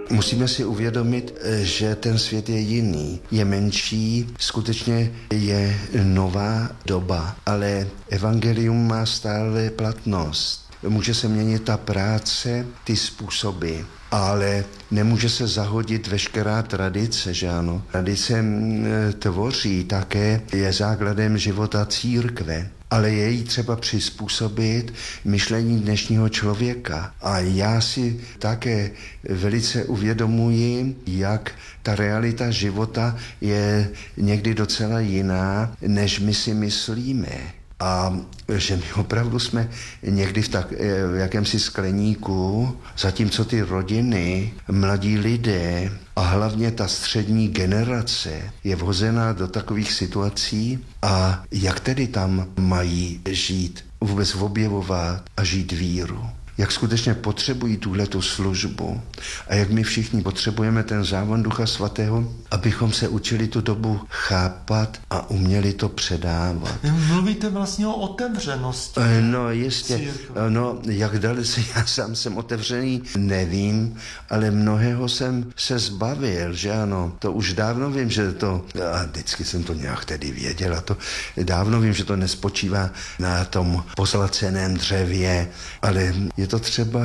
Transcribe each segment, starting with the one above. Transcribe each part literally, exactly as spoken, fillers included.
Musíme si uvědomit, že ten svět je jiný, je menší, skutečně je nová doba, ale evangelium má stále platnost. Může se měnit ta práce, ty způsoby, ale nemůže se zahodit veškerá tradice, že ano. Tradice tvoří také, je základem života církve, ale je jí třeba přizpůsobit myšlení dnešního člověka. A já si také velice uvědomuji, jak ta realita života je někdy docela jiná, než my si myslíme. A že my opravdu jsme někdy v, tak, v jakémsi skleníku, zatímco ty rodiny, mladí lidé a hlavně ta střední generace je vhozená do takových situací a jak tedy tam mají žít, vůbec objevovat a žít víru. Jak skutečně potřebují tuhletu službu a jak my všichni potřebujeme ten závon Ducha Svatého, abychom se učili tu dobu chápat a uměli to předávat. Mluvíte vlastně o otevřenosti. No jistě, církve. No jak dalece já sám jsem otevřený, nevím, ale mnohého jsem se zbavil, že ano, to už dávno vím, že to, a vždycky jsem to nějak tedy věděl, a to dávno vím, že to nespočívá na tom pozlaceném dřevě, ale je to třeba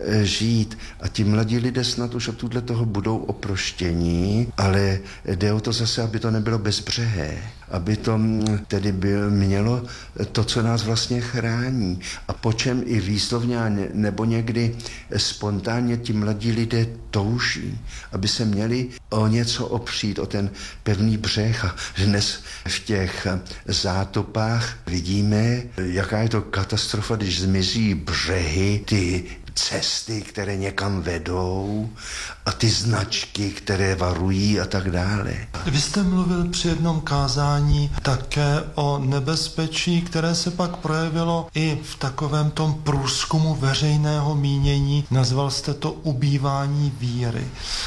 žít a ti mladí lidé snad už od tuhle toho budou oproštění, ale jde o to zase, aby to nebylo bezbřehé, aby to tedy bylo, mělo to, co nás vlastně chrání a po čem i výslovně nebo někdy spontánně ti mladí lidé touží, aby se měli o něco opřít, o ten pevný břeh. A dnes v těch zátopách vidíme, jaká je to katastrofa, když zmizí břehy, ty cesty, které někam vedou a ty značky, které varují a tak dále. Vy jste mluvil při jednom kázání také o nebezpečí, které se pak projevilo i v takovém tom průzkumu veřejného mínění. Nazval jste to ubývání víry.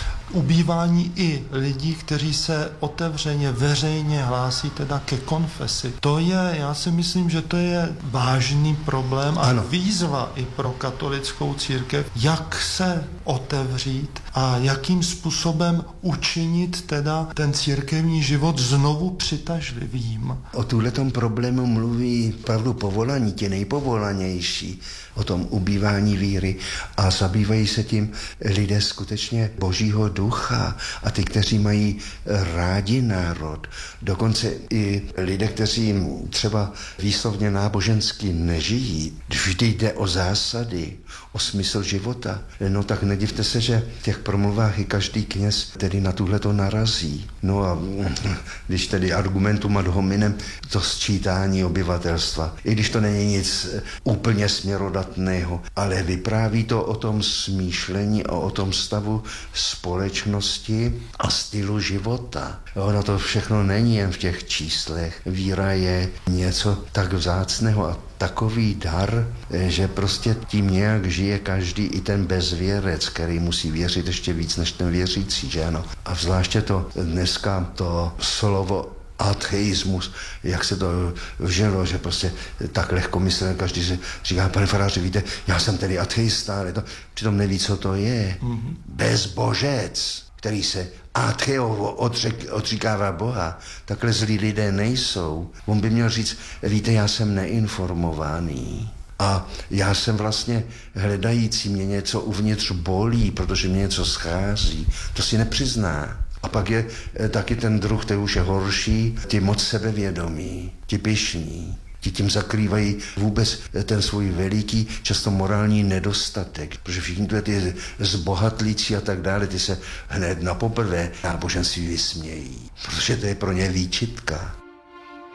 Ubývání i lidí, kteří se otevřeně, veřejně hlásí teda ke konfesi. To je, já si myslím, že to je vážný problém a ano. Výzva i pro katolickou církev, jak se otevřít a jakým způsobem učinit teda ten církevní život znovu přitažlivým. O tuhletom problému mluví opravdu povolaní, ti nejpovolanější, o tom ubývání víry a zabývají se tím lidé skutečně Božího ducha a ty, kteří mají rádi národ. Dokonce i lidé, kteří třeba výslovně nábožensky nežijí, vždy jde o zásady, o smysl života. No tak nedivte se, že v těch promluvách i každý kněz tedy na tuhleto narazí. No a když tedy argumentum ad hominem, to sčítání obyvatelstva, i když to není nic úplně směrodatného, ale vypráví to o tom smýšlení a o tom stavu společnosti a stylu života. Ono to všechno není jen v těch číslech. Víra je něco tak vzácného a takový dar, že prostě tím nějak žije každý, i ten bezvěrec, který musí věřit ještě víc než ten věřící, že ano. A zvláště to dneska to slovo ateismus, jak se to vžilo, že prostě tak lehkomyslně každý se říká, pane faráři, víte, já jsem tedy ateista, ale to přitom neví, co to je. Mm-hmm. Bezbožec, který se ateovo odřek, odříkává Boha, takhle zlí lidé nejsou. On by měl říct, víte, já jsem neinformovaný. A já jsem vlastně hledající, mě něco uvnitř bolí, protože mě něco schází. To si nepřizná. A pak je taky ten druh, který už je horší, ti moc sebevědomí, ti pyšní. Ti tím zakrývají vůbec ten svůj veliký, často morální nedostatek. Protože všichni ty zbohatlíci a tak dále, ty se hned na poprvé náboženství vysmějí. Protože to je pro ně výčitka.